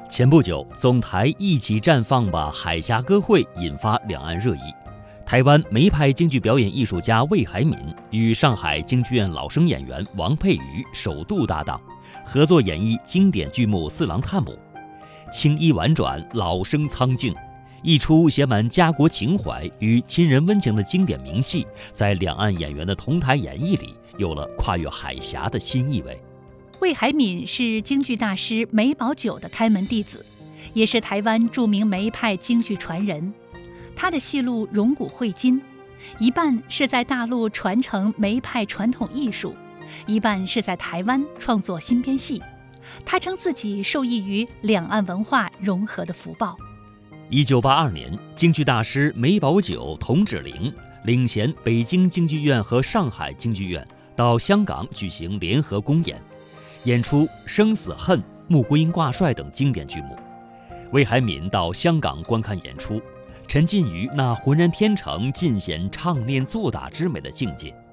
前不久，总台一起绽放吧海峡歌会引发两岸热议。台湾梅派京剧表演艺术家魏海敏与上海京剧院老生演员王佩瑜首度搭档，合作演绎经典剧目《四郎探母》，青衣婉转，老生苍劲，一出写满家国情怀与亲人温情的经典名戏，在两岸演员的同台演绎里，有了跨越海峡的新意味。 魏海敏是京剧大师梅葆玖的开门弟子，也是台湾著名梅派京剧传人。他的戏路荣古汇今，一半是在大陆传承梅派传统艺术，一半是在台湾创作新编戏。他称自己受益于两岸文化融合的福报。 1982年，京剧大师梅葆玖、童芷苓领衔北京京剧院和上海京剧院到香港举行联合公演，演出《生死恨》《穆桂英挂帅》等经典剧目。魏海敏到香港观看演出，沉浸于那浑然天成、尽显唱念做打之美的境界。